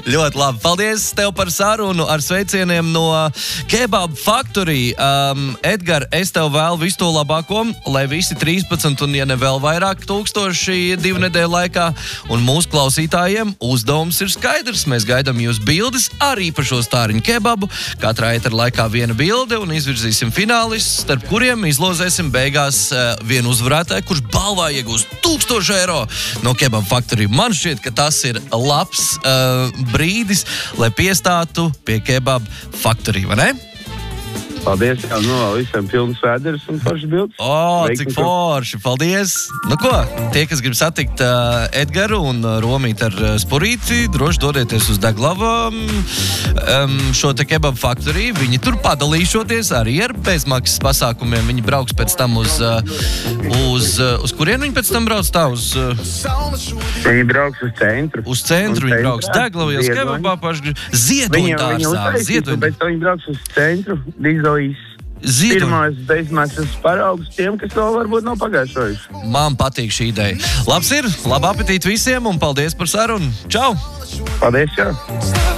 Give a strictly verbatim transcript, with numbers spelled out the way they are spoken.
Ļoti labi. Paldies tev par sarunu ar sveicieniem no Kebab Factory. Um, Edgar, es tev vēlu visu to labāko, lai visi trīspadsmit un, ja ne vēl vairāk tūkstoši divu nedēļu laikā. Un mūsu klausītājiem uzdevums ir skaidrs. Mēs gaidām jūs bildes ar īpašo stāriņu kebabu. Katrā etra laikā viena bilde un izvirzīsim finālistus, starp kuriem izlozēsim beigās uh, vienu uzvarētāju, kurš balvā iegūst tūkstoši eiro no Kebab Factory. Man šķiet, ka tas ir labs uh, brīdis, lai piestātu pie Kebab Factory, vai ne? Paldies, jā, no visiem pilnas vēderes un foršas bildes. O, cik forši, paldies! Nu ko, tie, kas grib satikt uh, Edgaru un uh, Romīt ar uh, Spurīti, droši dodieties uz Deglavu um, šo te Kebab Factory. Viņi tur padalīšoties arī ar bezmaksas pasākumiem. Viņi brauks pēc tam uz, uh, uz, uh, uz kurien viņi pēc tam brauc tā? Uz, uh, viņi brauks uz centru. Uz centru, viņi brauks Deglavu, jau Kebabā paši Ziedoņu tārsā. Ziedoņu. Bet viņi brauks uz centru, pirmais bezmaksas paraugs tiem, kas to varbūt nav pagājušojuši. Man patīk šī ideja. Labs ir, labu apetīti visiem un paldies par sarunu. Čau! Paldies, čau!